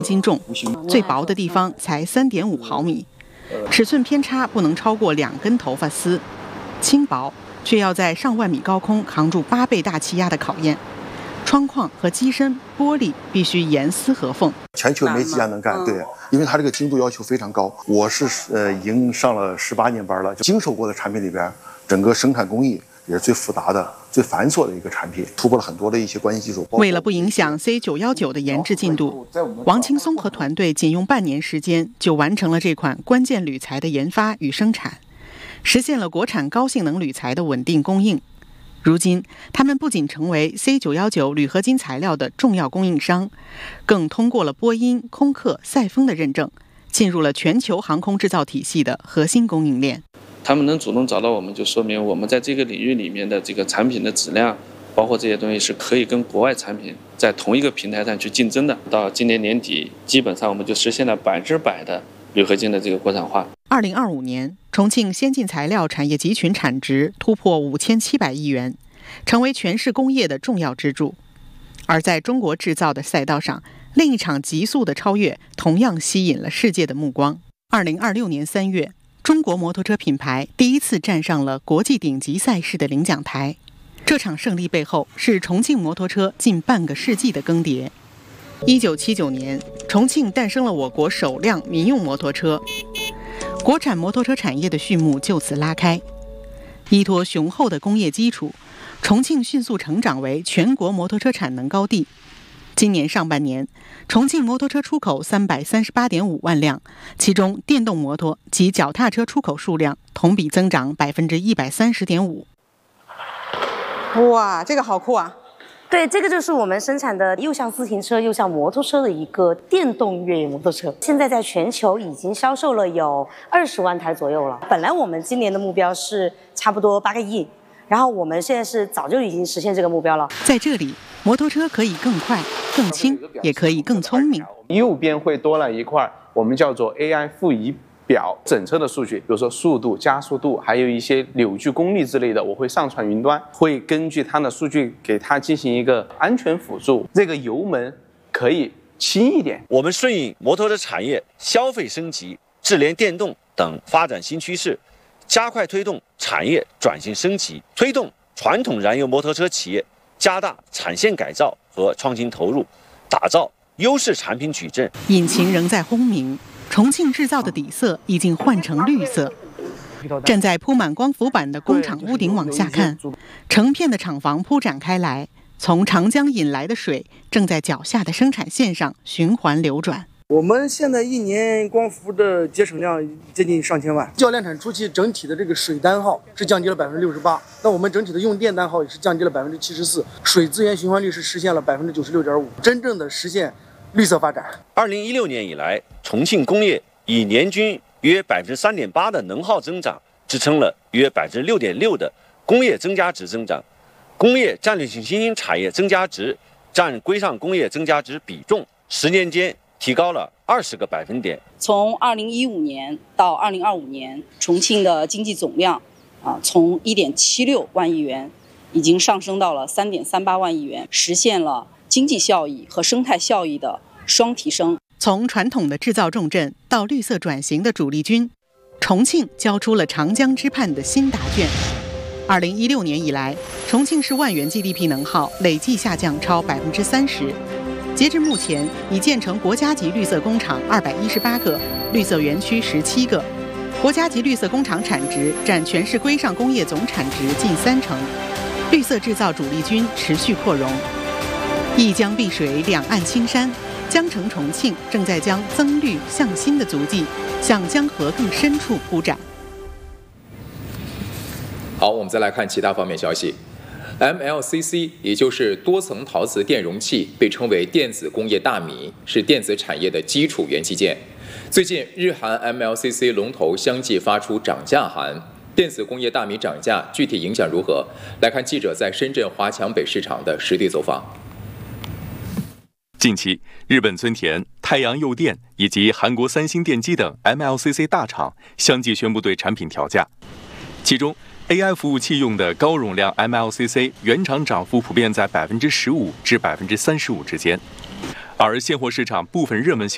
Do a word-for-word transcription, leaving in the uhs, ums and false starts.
斤重，最薄的地方才 三点五毫米，尺寸偏差不能超过两根头发丝，轻薄却要在上万米高空扛住八倍大气压的考验。窗框和机身玻璃必须严丝合缝， 全球没几家能干。对，因为它这个精度要求非常高。我是呃已经上了十八年班了，经手过的产品里边，整个生产工艺也是最复杂的、最繁琐的一个产品，突破了很多的一些关键技术。 为了不影响 C 九一九的研制进度，王青松和团队仅用半年时间就完成了这款关键铝材的研发与生产，实现了国产高性能铝材的稳定供应。如今，他们不仅成为 C 九一九 铝合金材料的重要供应商，更通过了波音、空客、赛风的认证，进入了全球航空制造体系的核心供应链。 他们能主动找到我们，就说明我们在这个领域里面的这个产品的质量，包括这些东西是可以跟国外产品在同一个平台上去竞争的。到今年年底，基本上我们就实现了百分之百的铝合金的这个国产化。 二零二五年，重庆先进材料产业集群产值突破五千七百亿元，成为全市工业的重要支柱。而在中国制造的赛道上，另一场急速的超越同样吸引了世界的目光。二零二六年三月，中国摩托车品牌第一次站上了国际顶级赛事的领奖台。这场胜利背后是重庆摩托车近半个世纪的更迭。一九七九年，重庆诞生了我国首辆民用摩托车，国产摩托车产业的序幕就此拉开。依托雄厚的工业基础，重庆迅速成长为全国摩托车产能高地。今年上半年，重庆摩托车出口 三百三十八点五万辆，其中电动摩托及脚踏车出口数量同比增长 百分之一百三十点五。 哇，这个好酷啊！ 对，这个就是我们生产的又像自行车又像摩托车的一个电动越野摩托车，现在在全球已经销售了有二十万台左右了。本来我们今年的目标是差不多八个亿，然后我们现在是早就已经实现这个目标了。 在这里，摩托车可以更快、更轻，也可以更聪明。 右边会多了一块，我们叫做 A I 副仪表，整车的数据，比如说速度、加速度，还有一些扭矩功率之类的，我会上传云端，会根据它的数据给它进行一个安全辅助。这个油门可以轻一点。 我们顺应摩托车产业消费升级、智联电动等发展新趋势，加快推动产业转型升级，推动传统燃油摩托车企业加大产线改造和创新投入，打造优势产品矩阵。 引擎仍在轰鸣，重庆制造的底色已经换成绿色。站在铺满光伏板的工厂屋顶往下看，成片的厂房铺展开来，从长江引来的水正在脚下的生产线上循环流转。 我们现在一年光伏的节省量接近上千万，较量产初期整体的这个水单耗是降低了百分之六十八，那我们整体的用电单耗也是降低了百分之七十四，水资源循环率是实现了百分之九十六点五，真正的实现绿色发展。 二零一六年以来，重庆工业以年均约百分之三点八的能耗增长，支撑了约百分之六点六的工业增加值增长，工业战略性新兴产业增加值占规上工业增加值比重，十年间提高了二十个百分点。 从二零一五年到二零二五年，重庆的经济总量啊，从一点七六万亿元已经上升到了三点三八万亿元，实现了经济效益和生态效益的双提升。 从传统的制造重镇到绿色转型的主力军，重庆交出了长江之畔的新答卷。二零一六年以来，重庆市万元 G D P 能耗累计下降超百分之三十。截至目前，已建成国家级绿色工厂二百一十八个，绿色园区十七个。国家级绿色工厂产值占全市规上工业总产值近三成，绿色制造主力军持续扩容。一江碧水，两岸青山，江城重庆正在将增绿向新的足迹向江河更深处铺展。 好，我们再来看其他方面消息。M L C C 也就是多层陶瓷电容器，被称为电子工业大米，是电子产业的基础元器件。最近，日韩 M L C C 龙头相继发出涨价函，电子工业大米涨价具体影响如何？来看记者在深圳华强北市场的实地走访。 近期，日本村田、太阳诱电以及韩国三星电机等 M L C C 大厂相继宣布对产品调价，其中A I 服务器用的高容量 M L C C 原厂涨幅普遍在百分之十五至百分之三十五之间，而现货市场部分热门型